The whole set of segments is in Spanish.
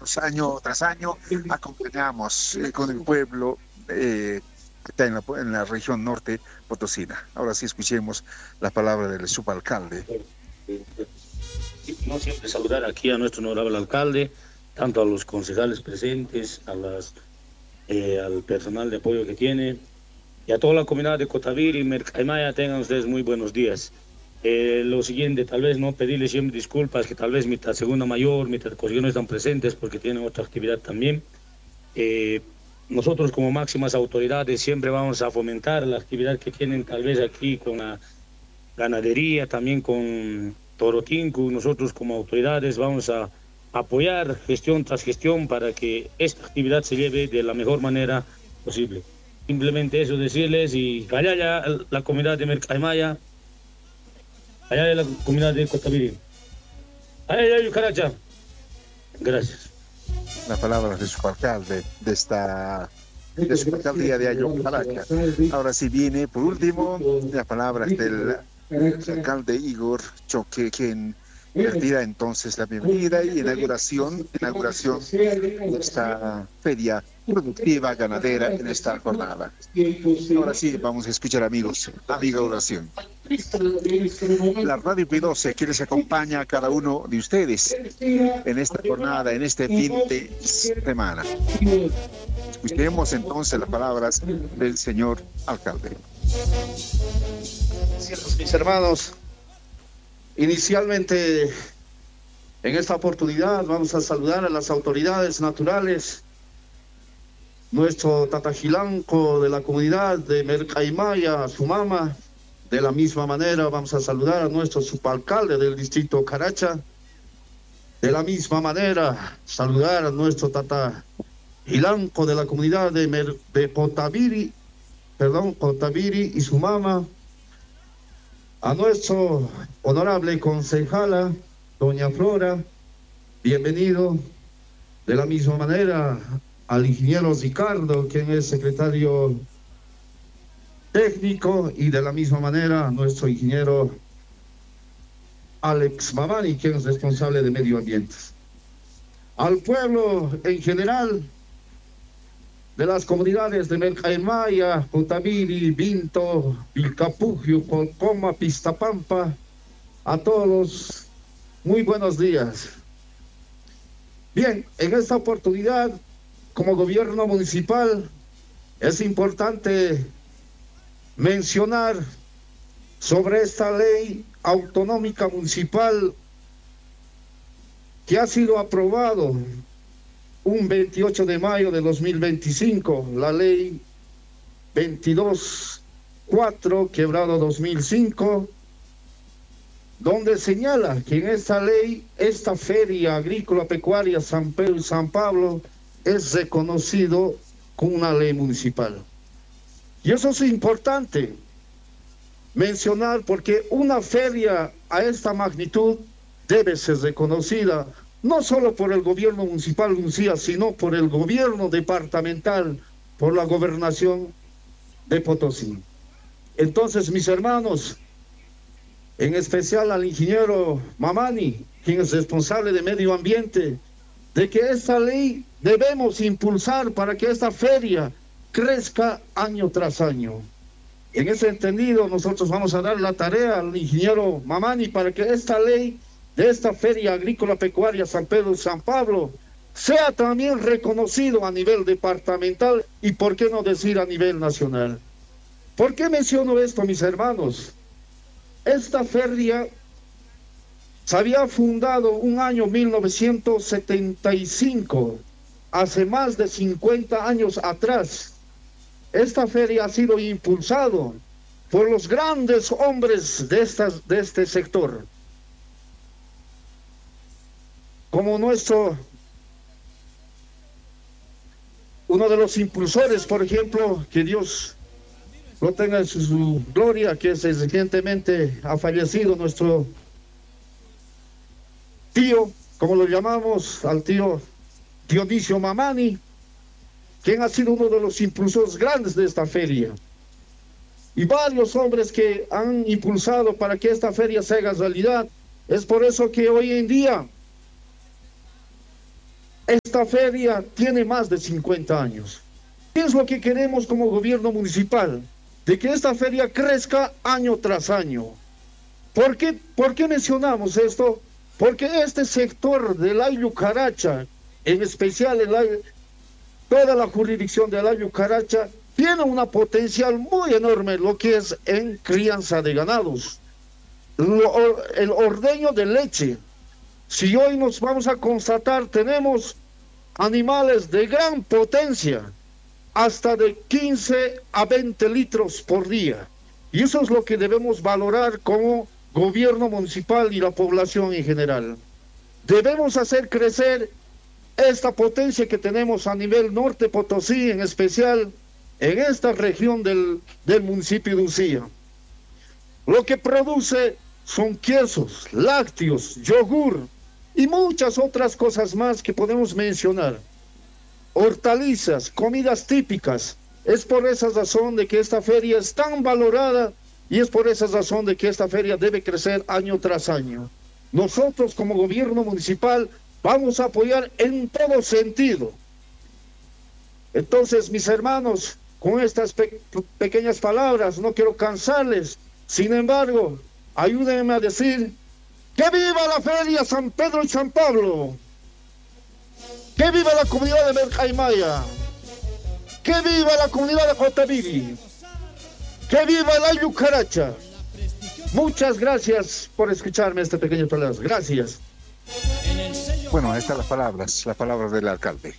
nosotros año tras año acompañamos con el pueblo que está en la región norte potosina. Ahora sí escuchemos la palabra del subalcalde. No siempre saludar aquí a nuestro honorable alcalde, tanto a los concejales presentes, al personal de apoyo que tiene y a toda la comunidad de Cotaviri y Mercaimaya. Tengan ustedes muy buenos días. Lo siguiente, tal vez no pedirles siempre disculpas, que tal vez mitad segunda mayor, mitad cosilla no están presentes porque tienen otra actividad también. Nosotros como máximas autoridades siempre vamos a fomentar la actividad que tienen tal vez aquí con la ganadería, también con Torotincu. Nosotros como autoridades vamos a apoyar gestión tras gestión para que esta actividad se lleve de la mejor manera posible. Simplemente eso decirles, y allá ya la comunidad de Mercaimaya, allá de la comunidad de Cotaviri, allá ya Yucaracha. Gracias. La palabra de su alcalde de su alcaldía de Ayocaraca. Ahora sí viene, por último, la palabra del alcalde Igor Choque, quien retira entonces la bienvenida y inauguración de esta feria productiva ganadera en esta jornada. Ahora sí, vamos a escuchar, amigos, amiga oración. La Radio P12 que les acompaña a cada uno de ustedes en esta jornada, en este fin de semana. Escuchemos entonces las palabras del señor alcalde. Mis hermanos, inicialmente en esta oportunidad vamos a saludar a las autoridades naturales, nuestro tatajilanco de la comunidad de Mercaimaya, Sumama. De la misma manera vamos a saludar a nuestro subalcalde del distrito Caracha. De la misma manera saludar a nuestro tatajilanco de la comunidad de Cotaviri y Sumama. A nuestro honorable concejala, doña Flora, bienvenido. De la misma manera al ingeniero Ricardo, quien es secretario técnico, y de la misma manera a nuestro ingeniero Alex Mamani, quien es responsable de medio ambiente. Al pueblo en general de las comunidades de Mercaimaya, Cotaviri, Vinto, Vilcapugio, Colcoma, Pistapampa, a todos, muy buenos días. Bien, en esta oportunidad, como gobierno municipal, es importante mencionar sobre esta ley autonómica municipal que ha sido aprobado un 28 de mayo de 2025, la ley 22.4/2005, donde señala que en esta ley, esta feria agrícola pecuaria San Pedro y San Pablo es reconocido con una ley municipal. Y eso es importante mencionar, porque una feria a esta magnitud debe ser reconocida no solo por el gobierno municipal de Uncía, sino por el gobierno departamental, por la gobernación de Potosí. Entonces, mis hermanos, en especial al ingeniero Mamani, quien es responsable de medio ambiente, de que esta ley debemos impulsar para que esta feria crezca año tras año. En ese entendido, nosotros vamos a dar la tarea al ingeniero Mamani para que esta ley de esta feria agrícola pecuaria San Pedro y San Pablo sea también reconocido a nivel departamental y, por qué no decir, a nivel nacional. ¿Por qué menciono esto, mis hermanos? Esta feria se había fundado un año 1975, hace más de 50 años atrás. Esta feria ha sido impulsado por los grandes hombres de este sector, como uno de los impulsores, por ejemplo, que Dios lo tenga en su gloria, que recientemente ha fallecido, nuestro tío, como lo llamamos, al tío Dionisio Mamani, quien ha sido uno de los impulsores grandes de esta feria. Y varios hombres que han impulsado para que esta feria se haga realidad. Es por eso que hoy en día esta esta feria tiene más de 50 años. ¿Qué es lo que queremos como gobierno municipal? De que esta feria crezca año tras año. ¿Por qué mencionamos esto? Porque este sector del Ayucaracha, en especial toda la jurisdicción del Ayucaracha, tiene una potencial muy enorme, lo que es en crianza de ganados. El ordeño de leche. Si hoy nos vamos a constatar, tenemos animales de gran potencia, hasta de 15 a 20 litros por día. Y eso es lo que debemos valorar como gobierno municipal y la población en general. Debemos hacer crecer esta potencia que tenemos a nivel norte Potosí, en especial en esta región del municipio de Uncía. Lo que produce son quesos, lácteos, yogur y muchas otras cosas más que podemos mencionar. Hortalizas, comidas típicas. Es por esa razón de que esta feria es tan valorada y es por esa razón de que esta feria debe crecer año tras año. Nosotros como gobierno municipal vamos a apoyar en todo sentido. Entonces, mis hermanos, con estas pequeñas palabras, no quiero cansarles. Sin embargo, ayúdenme a decir ¡que viva la feria San Pedro y San Pablo! ¡Que viva la comunidad de Mercaimaya! ¡Que viva la comunidad de Jotavivi! ¡Que viva el Ayucaracha! Muchas gracias por escucharme estas pequeñas palabras. Gracias. Bueno, estas las palabras del alcalde.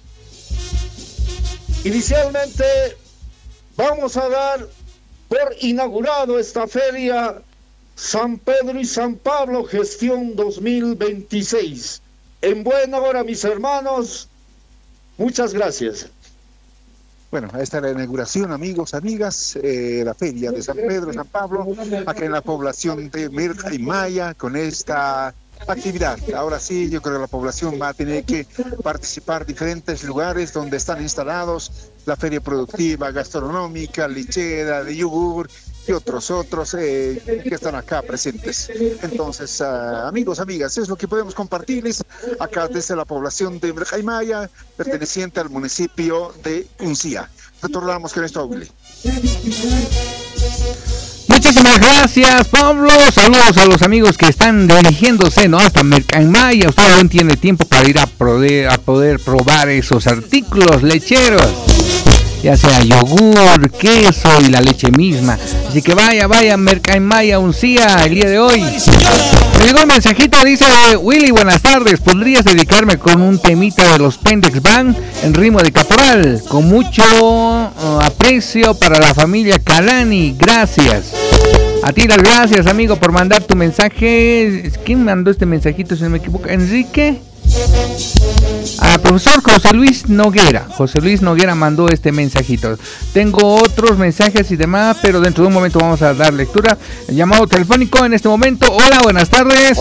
Inicialmente vamos a dar por inaugurado esta feria San Pedro y San Pablo Gestión 2026. En buena hora, mis hermanos. Muchas gracias. Bueno, esta es la inauguración, amigos, amigas, la feria de San Pedro, San Pablo, acá en la población de Mercaimaya, con esta actividad. Ahora sí, yo creo que la población va a tener que participar en diferentes lugares donde están instalados la feria productiva, gastronómica, lechera, de yogur y otros que están acá presentes. Entonces, amigos, amigas, es lo que podemos compartirles acá desde la población de Mercaimaya, perteneciente al municipio de Uncía. Retornamos con esto, Willy. Muchísimas gracias, Pablo. Saludos a los amigos que están dirigiéndose, ¿no?, hasta Mercaimaya. Usted aún tiene tiempo para ir a poder probar esos artículos lecheros, ya sea yogur, queso y la leche misma. Así que vaya, Mercaimaya, Uncía, el día de hoy. Me llegó un mensajito, dice: Willy, buenas tardes, ¿podrías dedicarme con un temita de los Pendex Band en ritmo de caporal? Con mucho aprecio para la familia Calani, gracias. A ti las gracias, amigo, por mandar tu mensaje. ¿Quién mandó este mensajito, si no me equivoco? ¿Enrique? Al profesor José Luis Noguera mandó este mensajito. Tengo otros mensajes y demás, pero dentro de un momento vamos a dar lectura. El llamado telefónico en este momento. Hola, buenas tardes.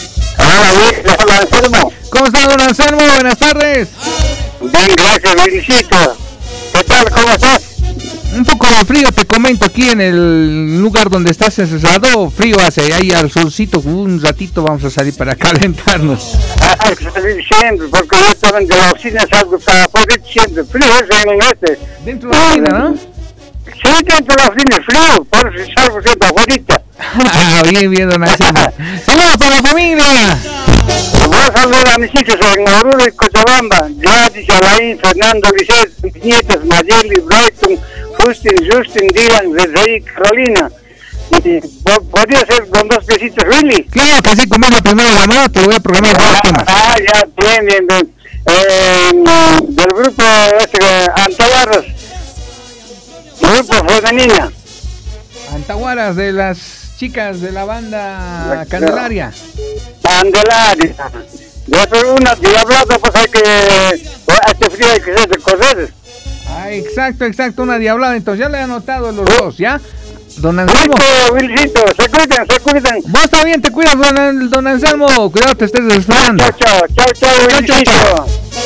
Hola, Anselmo. ¿Cómo está, don Anselmo? Buenas tardes. Bien, gracias, Luisito. ¿Qué tal? ¿Cómo estás? Un poco de frío, te comento, aquí en el lugar donde estás encerrado, frío hace, ahí al solcito, un ratito vamos a salir para calentarnos. Salir siempre, porque yo estaba en la oficina, salgo para poder siempre, frío es en este. Dentro de la oficina, ¿no? Sí, dentro de la oficina es frío, por eso salgo siempre afuera. Bien, don Anselmo. Saludos para la familia. Voy a saludar a mis hijos en Oruro y Cochabamba, Gladys, Alain, Fernando, Lisette, mis nietos, Mayeli, Brighton, Justin, Dylan, Rey, Carolina. ¿Podría ser con 2 besitos, Willy? Claro que sí, conmigo la primera llamada, te voy a programar 2 temas. Ya, bien. Del grupo Antaguaras, grupo femenina. Antaguaras, de las chicas de la banda Candelaria. Candelaria. Ya pero una diablada, pues hay que, este frío hay que hacer de correr. Exacto, una diablada. Entonces ya le he anotado los 2, ¿ya? Don Anselmo. Wilcito, se cuidan. Vos también te cuidas, don Anselmo. Cuidado, te estés resfriando. Chao, Wilcito.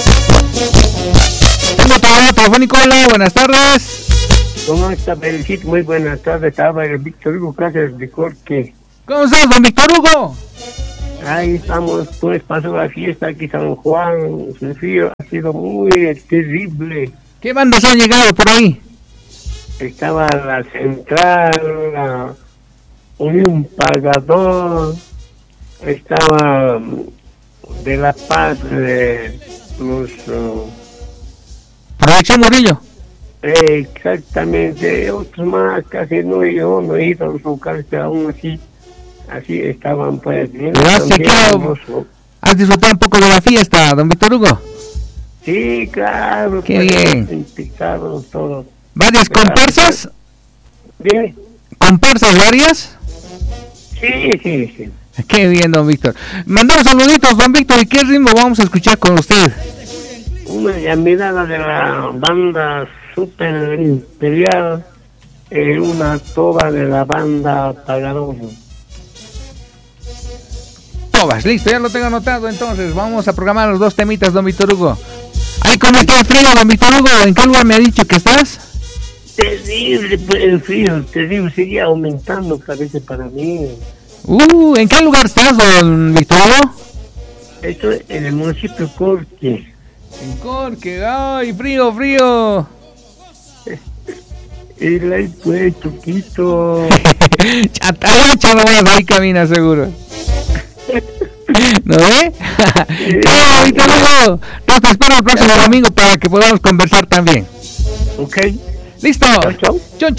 Tengo para el telefónico. Hola, buenas tardes. ¿Cómo está, Wilcito? Muy buenas tardes. Estaba el Víctor Hugo Cáceres de Corque. ¿Cómo estás, don Víctor Hugo? Ahí estamos, pues pasó la fiesta aquí San Juan, el frío ha sido muy terrible. ¿Qué bandas han llegado por ahí? Estaba la Central, la Unión Pagador, estaba de La Paz, de los... Proyección Murillo. Exactamente, otros más, casi no he ido a los locales, pero aún así estaban pues bien. ¿Has disfrutado un poco de la fiesta, don Víctor Hugo? Sí, claro. Qué pues, bien. Invitados todos. ¿Varias comparsas? Bien. ¿Comparsas varias? Sí. Qué bien, don Víctor. Mandamos saluditos, don Víctor. ¿Y qué ritmo vamos a escuchar con usted? Una llamada de la banda Super Imperial, una toba de la banda Pagador. Tobas, listo, ya lo tengo anotado. Entonces vamos a programar los 2 temitas, don Víctor Hugo. Ay, ¿cómo está el frío, don Víctor Hugo? ¿En qué lugar me ha dicho que estás? Terrible, el frío, terrible, sigue aumentando, parece para mí. ¿En qué lugar estás, don Víctor Hugo? Esto en el municipio Corque. En Corque, ay, frío. El ahí pues, Chuquito. Chatacha nomás, ahí camina seguro. ¿No ve? No, Víctor Hugo, yo te espero el próximo domingo para que podamos conversar también. Ok. Listo. Chau.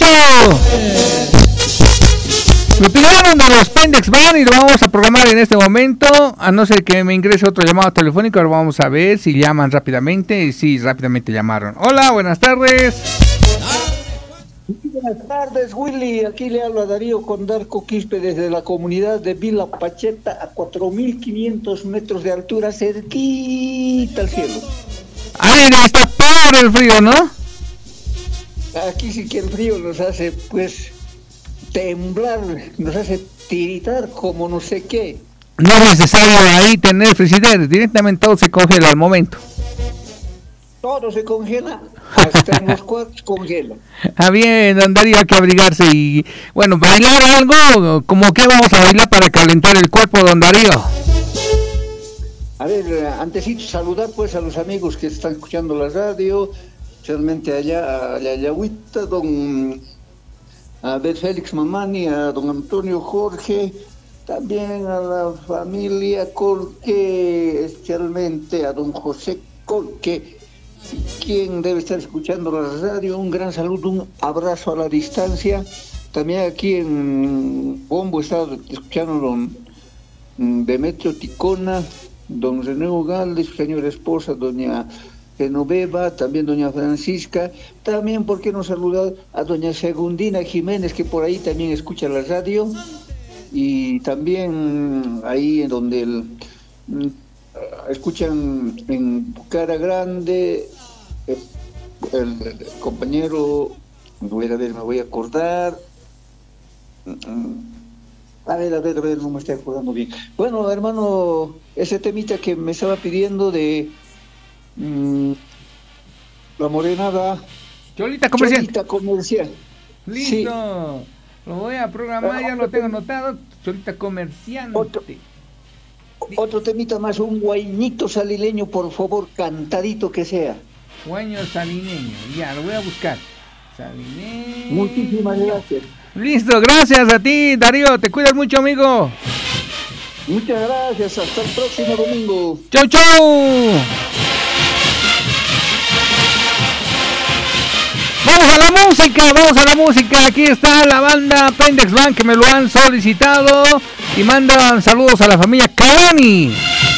Me pidieron de los Pendex Band y lo vamos a programar en este momento, a no ser que me ingrese otro llamado telefónico. Ahora vamos a ver si llaman rápidamente. Y sí, rápidamente llamaron. Hola, buenas tardes. Buenas tardes, Willy. Aquí le habla Darío Condarco Quispe desde la comunidad de Villa Pacheta, a 4.500 metros de altura, cerquita al cielo. Ay, está peor el frío, ¿no? Aquí sí que el frío nos hace, pues, temblar, nos hace tiritar como no sé qué. No es necesario ahí tener frigideros, directamente todo se congela al momento. Todo se congela, hasta en los cuartos congela. Ah, bien, don Darío, hay que abrigarse y, bueno, bailar algo, como que vamos a bailar para calentar el cuerpo, don Darío. A ver, antesito saludar pues a los amigos que están escuchando la radio, especialmente allá a Yayagüita, a ver Félix Mamani, a don Antonio Jorge, también a la familia Colque, especialmente a don José Colque, quien debe estar escuchando la radio. Un gran saludo, un abrazo a la distancia. También aquí en Bombo está escuchando don Demetrio Ticona, don René Ugalde, su señora esposa, doña Genoveva, también doña Francisca, también, ¿por qué no saludar a doña Segundina Jiménez, que por ahí también escucha la radio? Y también ahí en donde escuchan en Cara Grande, el compañero, me voy a acordar. A ver, no me estoy acordando bien. Bueno, hermano, ese temita que me estaba pidiendo de la morenada. Cholita comercial. Listo. Sí. Lo voy a programar, ya lo tengo anotado. Cholita comerciante. Otro temita más, un guainito salileño, por favor, cantadito que sea. Guaño salineño, ya, lo voy a buscar. Salineño. Muchísimas gracias. Listo, gracias a ti, Darío, te cuidas mucho, amigo. Muchas gracias, hasta el próximo domingo. Chau. Vamos a la música, aquí está la banda Pendex Band que me lo han solicitado y mandan saludos a la familia Calani.